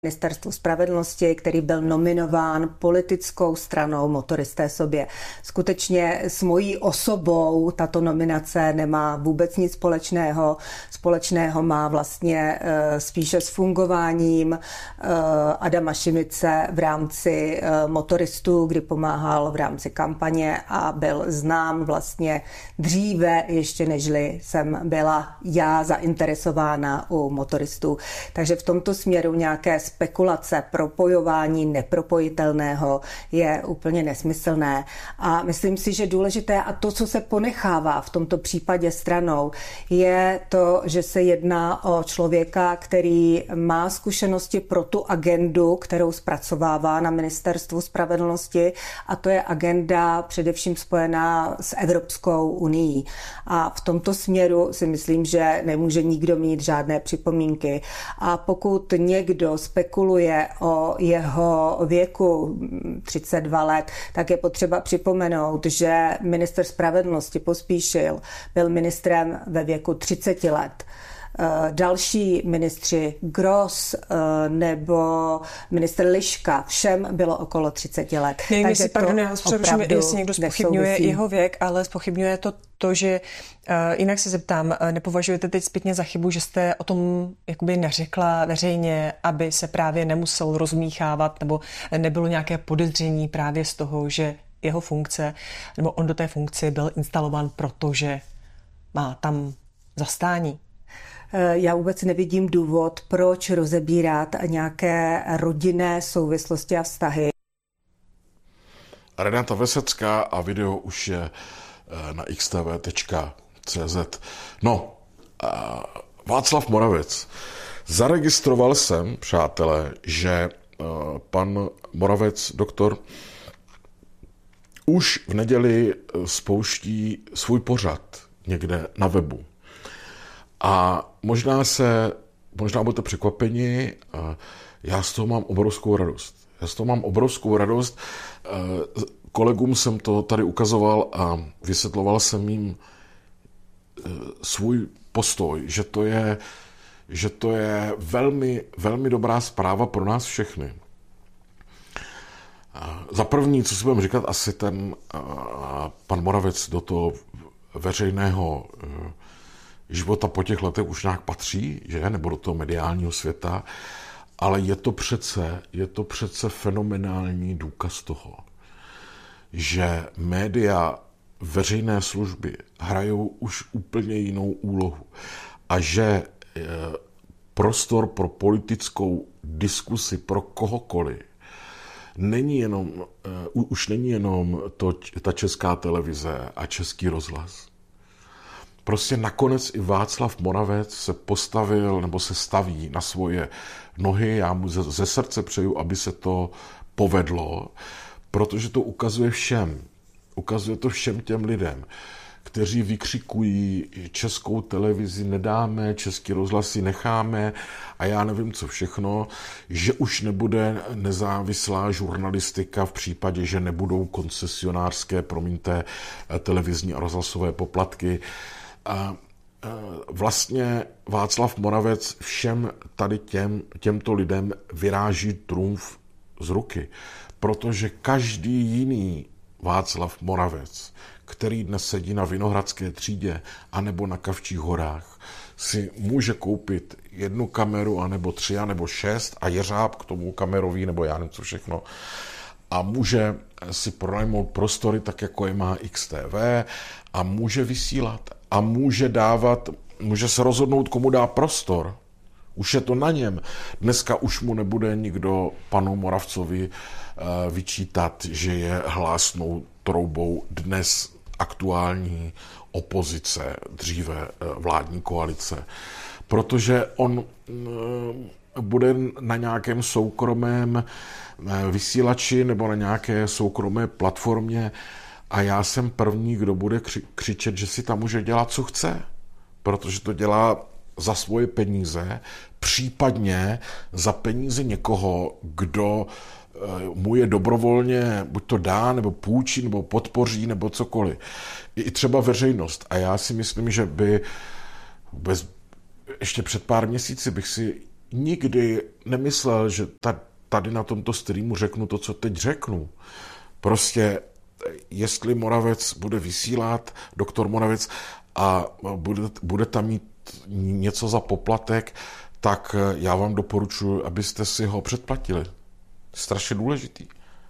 Ministerstvu spravedlnosti, který byl nominován politickou stranou Motoristé sobě. Skutečně s mojí osobou tato nominace nemá vůbec nic společného. Společného má vlastně spíše s fungováním Adama Šimice v rámci Motoristů, kdy pomáhal v rámci kampaně a byl znám vlastně dříve, ještě nežli jsem byla já zainteresována u Motoristů. Takže v tomto směru nějaké spekulace, propojování nepropojitelného je úplně nesmyslné. A myslím si, že důležité a to, co se ponechává v tomto případě stranou, je to, že se jedná o člověka, který má zkušenosti pro tu agendu, kterou zpracovává na Ministerstvu spravedlnosti, a to je agenda především spojená s Evropskou unií. A v tomto směru si myslím, že nemůže nikdo mít žádné připomínky. A pokud někdo spekuluje o jeho věku 32 let, tak je potřeba připomenout, že ministr spravedlnosti Pospíšil byl ministrem ve věku 30 let. Další ministři Gross nebo ministr Liška, všem bylo okolo 30 let. Nevím, jestli, pardon, já přeruším, jestli někdo zpochybňuje jeho věk, ale zpochybňuje to, že jinak se zeptám, nepovažujete teď zpětně za chybu, že jste o tom jakoby neřekla veřejně, aby se právě nemusel rozmíchávat nebo nebylo nějaké podezření právě z toho, že jeho funkce nebo on do té funkce byl instalován, protože má tam zastání? Já vůbec nevidím důvod, proč rozebírat nějaké rodinné souvislosti a vztahy. Renata Vesecká a video už je na xtv.cz. No, Václav Moravec. Zaregistroval jsem, přátelé, že pan Moravec, doktor, už v neděli spouští svůj pořad někde na webu. A možná budete překvapeni, já z toho mám obrovskou radost. Kolegům jsem to tady ukazoval a vysvětloval jsem jim svůj postoj, že to je velmi, velmi dobrá zpráva pro nás všechny. Za první, co si budeme říkat, asi ten pan Moravec do toho veřejného života po těch letech už nějak patří, že? Nebo do toho mediálního světa, ale je to přece fenomenální důkaz toho, že média veřejné služby hrajou už úplně jinou úlohu a že prostor pro politickou diskusi pro kohokoliv už není jenom ta Česká televize a Český rozhlas. Prostě nakonec i Václav Moravec se postavil nebo se staví na svoje nohy. Já mu ze srdce přeju, aby se to povedlo, protože to ukazuje všem. Ukazuje to všem těm lidem, kteří vykřikují Českou televizi nedáme, Český rozhlas si necháme a já nevím co všechno, že už nebude nezávislá žurnalistika v případě, že nebudou koncesionářské, televizní a rozhlasové poplatky. A vlastně Václav Moravec všem tady těmto lidem vyráží trumf z ruky, protože každý jiný Václav Moravec, který dnes sedí na Vinohradské třídě anebo na Kavčích horách, si může koupit 1 kameru, anebo 3, anebo 6 a jeřáb k tomu kamerový, nebo já nevím co všechno, a může si pronajmout prostory tak, jako je má XTV, a může vysílat a může se rozhodnout, komu dá prostor. Už je to na něm. Dneska už mu nebude nikdo panu Moravcovi vyčítat, že je hlásnou troubou dnes aktuální opozice, dříve vládní koalice. Protože on bude na nějakém soukromém vysílači nebo na nějaké soukromé platformě a já jsem první, kdo bude křičet, že si tam může dělat, co chce. Protože to dělá za svoje peníze, případně za peníze někoho, kdo mu je dobrovolně buď to dá, nebo půjčí, nebo podpoří, nebo cokoliv. I třeba veřejnost. A já si myslím, že ještě před pár měsíci bych si nikdy nemyslel, že tady na tomto streamu řeknu to, co teď řeknu. Prostě jestli Moravec bude vysílat, doktor Moravec, a bude tam mít něco za poplatek, tak já vám doporučuji, abyste si ho předplatili. Strašně důležitý.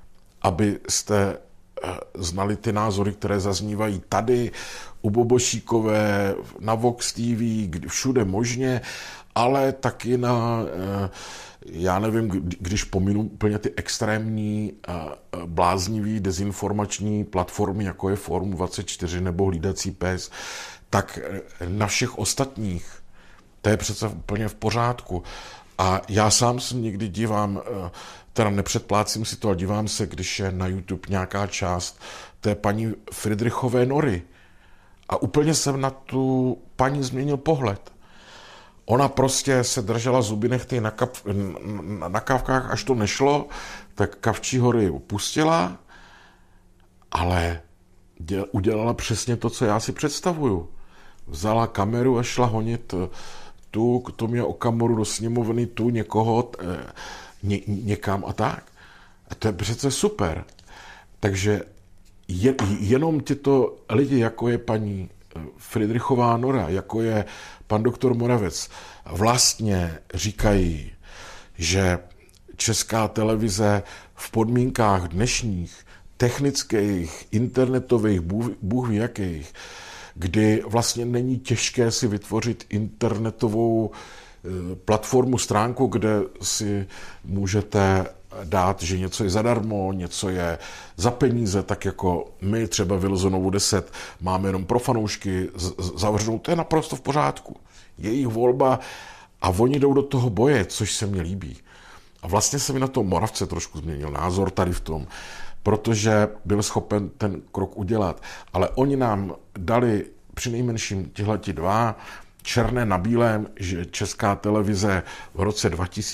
Abyste znali ty názory, které zaznívají tady, u Bobošíkové, na Vox TV, všude možně, ale taky na, já nevím, když pominu úplně ty extrémní, bláznivý, dezinformační platformy, jako je Forum 24 nebo Hlídací pes, tak na všech ostatních. To je přece úplně v pořádku. A já sám se někdy dívám, teda nepředplácím si to, ale dívám se, když je na YouTube nějaká část té paní Fridrichové Nory. A úplně jsem na tu paní změnil pohled. Ona prostě se držela zuby nehty na kavkách, až to nešlo, tak Kavčí hory opustila, ale udělala přesně to, co já si představuju. Vzala kameru a šla honit tu k Tomio Okamoru do sněmovny, tu někoho někam a tak. A to je přece super. Takže jenom tyto lidi, jako je paní Fridrichová Nora, jako je pan doktor Moravec, vlastně říkají, že Česká televize v podmínkách dnešních, technických, internetových, bůh ví jakých, kdy vlastně není těžké si vytvořit internetovou platformu, stránku, kde si můžete dát, že něco je zadarmo, něco je za peníze, tak jako my třeba Vilzonovu 10 máme jenom pro fanoušky zavřenou, to je naprosto v pořádku. Jejich volba a oni jdou do toho boje, což se mně líbí. A vlastně se mi na tom Moravce trošku změnil názor tady v tom, protože byl schopen ten krok udělat. Ale oni nám dali přinejmenším tihleti dva černé na bílém, že Česká televize v roce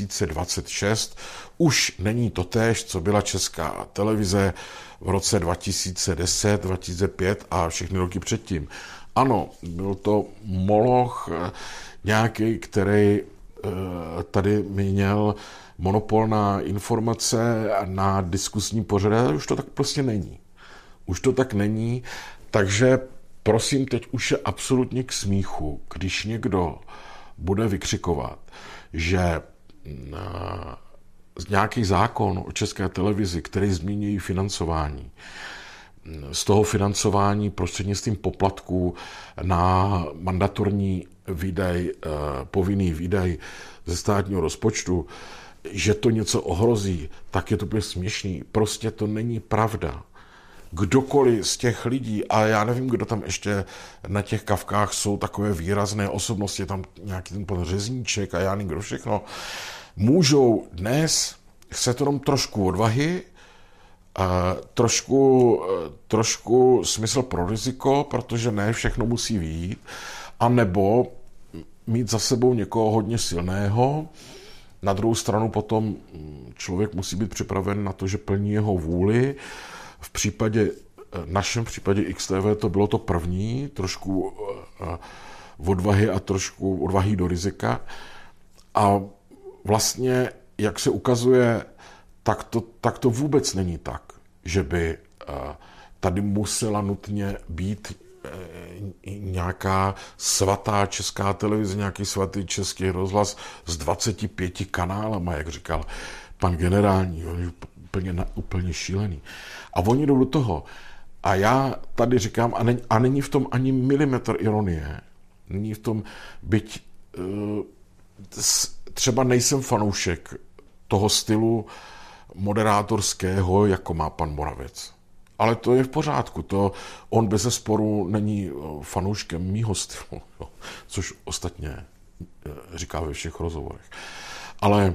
2026 už není totéž, co byla Česká televize v roce 2010, 2005 a všechny roky předtím. Ano, byl to moloch nějaký, který tady měl monopol na informace a na diskusní pořady, ale už to tak prostě není. Už to tak není, takže prosím, teď už je absolutně k smíchu, když někdo bude vykřikovat, že nějaký zákon o České televizi, který změní financování, z toho financování prostřednictvím poplatků na mandatorní výdaj, povinný výdaj ze státního rozpočtu, že to něco ohrozí, tak je to úplně směšný. Prostě to není pravda. Kdokoliv z těch lidí, a já nevím, kdo tam ještě na těch kavkách jsou takové výrazné osobnosti, tam nějaký ten pan Řezníček a já nevím, kdo všechno, můžou dnes, chce to jenom trošku odvahy, trošku smysl pro riziko, protože ne všechno musí vyjít, anebo mít za sebou někoho hodně silného. Na druhou stranu potom člověk musí být připraven na to, že plní jeho vůli. V našem případě XTV to bylo to první, trošku odvahy a trošku odvahy do rizika. A vlastně, jak se ukazuje, tak to vůbec není tak, že by tady musela nutně být nějaká svatá Česká televize, nějaký svatý Český rozhlas s 25 kanálama, jak říkal pan generální, úplně šílený. A oni jdou do toho. A já tady říkám, a není v tom ani milimetr ironie, není v tom, byť třeba nejsem fanoušek toho stylu moderátorského, jako má pan Moravec. Ale to je v pořádku. On bezesporu není fanouškem mýho stylu, což ostatně říká ve všech rozhovorech. Ale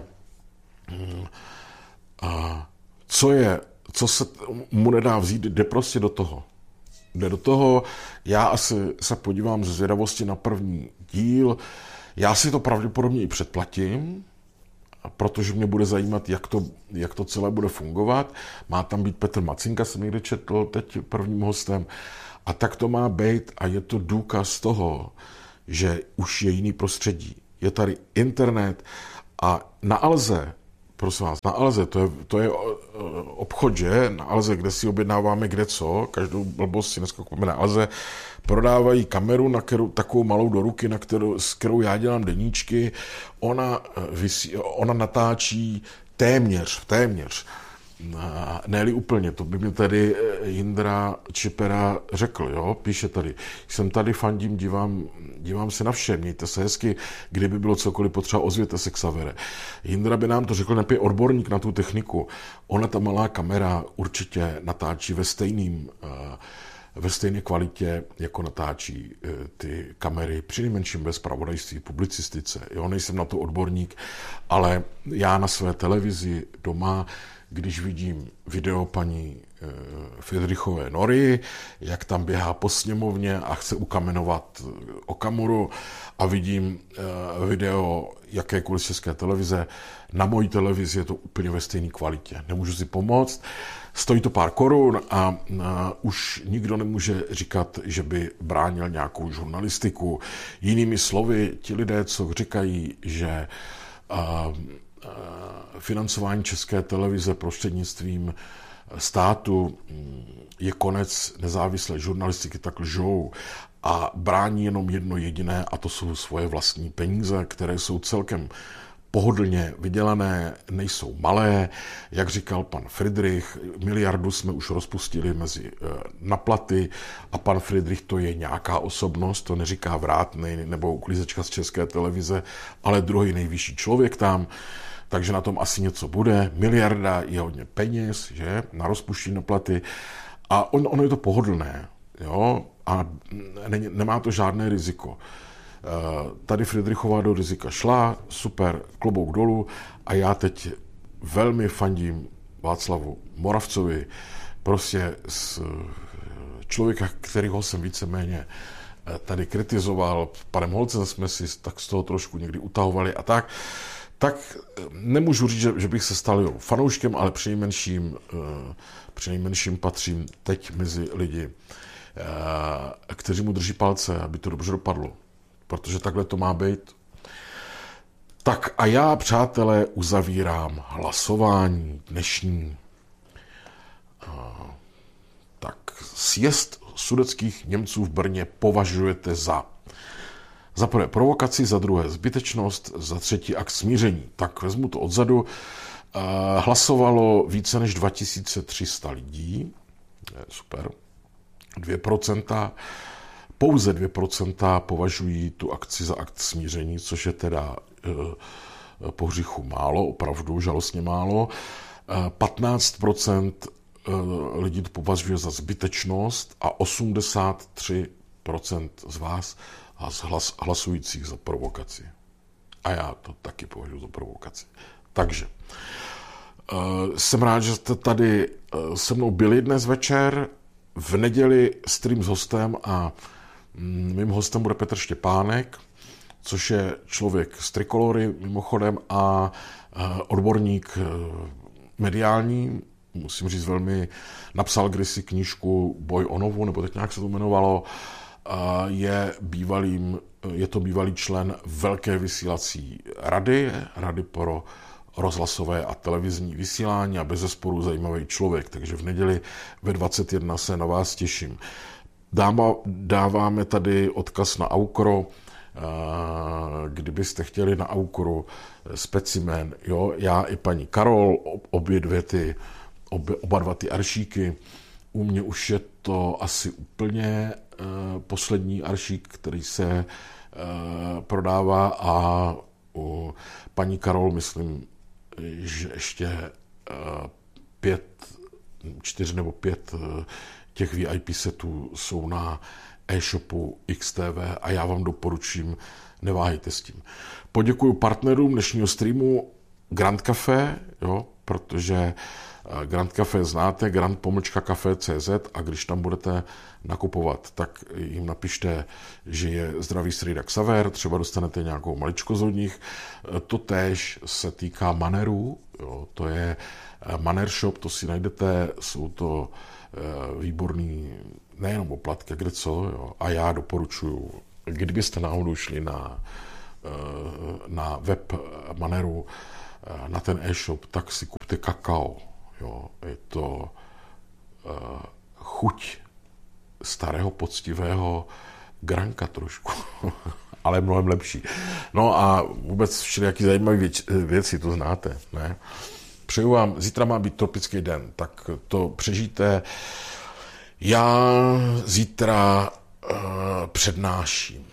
co se mu nedá vzít, jde prostě do toho. Jde do toho, já asi se podívám ze zvědavosti na první díl, já si to pravděpodobně i předplatím, protože mě bude zajímat, jak to celé bude fungovat. Má tam být Petr Macinka, jsem někde četl teď prvním hostem. A tak to má být a je to důkaz toho, že už je jiný prostředí. Je tady internet A na Alze, prosím vás, na Alze, to je obchod, že? Na Alze, kde si objednáváme kde co, každou blbost si dneska kupujeme na Alze, prodávají kameru, na takovou malou do ruky, s kterou já dělám deníčky, ona natáčí téměř, ne-li úplně, to by mi tady Jindra Čipera řekl, jo, píše tady, jsem tady, fandím, dívám se na vše, mějte se hezky, kdyby bylo cokoliv potřeba, ozvěte se, Xavere. Jindra by nám to řekl, nepě odborník na tu techniku, ona ta malá kamera určitě natáčí ve stejné kvalitě, jako natáčí ty kamery, přinejmenším ve zpravodajství, publicistice. Jo, nejsem na to odborník, ale já na své televizi doma, když vidím video paní Fridrichové Nory, jak tam běhá po sněmovně a chce ukamenovat Okamuru, a vidím video jakékoliv české televize, na mojí televizi je to úplně ve stejné kvalitě. Nemůžu si pomoct, stojí to pár korun a už nikdo nemůže říkat, že by bránil nějakou žurnalistiku. Jinými slovy, ti lidé, co říkají, že financování české televize prostřednictvím státu je konec nezávislé žurnalistiky, tak lžou a brání jenom jedno jediné, a to jsou svoje vlastní peníze, které jsou celkem pohodlně vydělané, nejsou malé. Jak říkal pan Friedrich, 1 miliardu jsme už rozpustili na platy a pan Friedrich to je nějaká osobnost, to neříká Vrátnej nebo uklízečka z České televize, ale druhý nejvyšší člověk tam, takže na tom asi něco bude. 1 miliarda je hodně peněz, že, na rozpuštění na platy a ono je to pohodlné, jo, a nemá to žádné riziko. Tady Fridrichová do rizika šla, super, klobouk dolů, a já teď velmi fandím Václavu Moravcovi, prostě z člověka, kterýho jsem víceméně tady kritizoval, panem Holcem jsme si tak z toho trošku někdy utahovali a tak nemůžu říct, že bych se stal jeho fanouškem, ale přinejmenším patřím teď mezi lidi, kteří mu drží palce, aby to dobře dopadlo. Protože takhle to má být. Tak a já, přátelé, uzavírám hlasování dnešní. Tak sjezd sudetských Němců v Brně považujete za prvé provokaci, za druhé zbytečnost, za třetí akt smíření. Tak vezmu to odzadu. Hlasovalo více než 2300 lidí. Super. 2%. Pouze 2% považují tu akci za akt smíření, což je teda po hříchu málo, opravdu žalostně málo. 15% lidí to považuje za zbytečnost a 83% z vás hlasujících za provokaci. A já to taky považuji za provokaci. Takže jsem rád, že jste tady se mnou byli dnes večer. V neděli stream s hostem a mým hostem bude Petr Štěpánek, což je člověk z Trikolory mimochodem a odborník mediální, musím říct velmi, napsal kdysi knížku Boj o novu, nebo teď nějak se to jmenovalo, je to bývalý člen velké vysílací rady pro rozhlasové a televizní vysílání a bezesporu zajímavý člověk, takže v neděli ve 21 se na vás těším. Dáváme tady odkaz na Aukro, kdybyste chtěli na Aukru specimen, jo, já i paní Karol, oba dva ty aršíky. U mě už je to asi úplně poslední aršík, který se prodává, a u paní Karol myslím, že ještě 4 nebo 5 těch VIP setů jsou na e-shopu XTV a já vám doporučím, neváhejte s tím. Poděkuji partnerům dnešního streamu Grand Café, jo, protože Grand Café znáte, grand-cafe.cz, a když tam budete nakupovat, tak jim napište, že je Zdravý Strejda Xaver, třeba dostanete nějakou maličkost od nich. To též se týká manerů, jo, to je Maner Shop, to si najdete, jsou to výborný, nejenom oplatky, kde co, jo, a já doporučuji, kdybyste náhodou šli na na web Maneru, na ten e-shop, tak si kupte kakao. Jo, je to chuť starého poctivého granka trošku, ale mnohem lepší. No a vůbec všelijaký zajímavé věci, to znáte, ne? Přeju vám, zítra má být tropický den, tak to přežijte. Já zítra přednáším,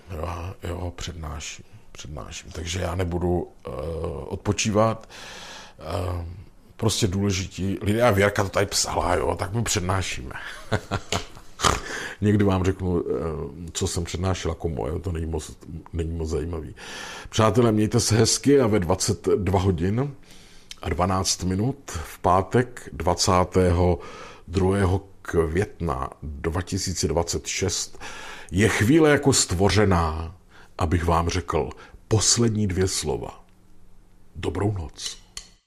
přednáším, takže já nebudu odpočívat. Prostě důležití lidé, a Věrka to tady psala, jo, tak my přednášíme. Někdy vám řeknu, co jsem přednášela komu, jo, to není moc zajímavý. Přátelé, mějte se hezky a ve 22 hodin a 12 minut v pátek 22. května 2026 je chvíle jako stvořená, abych vám řekl poslední 2 slova. Dobrou noc.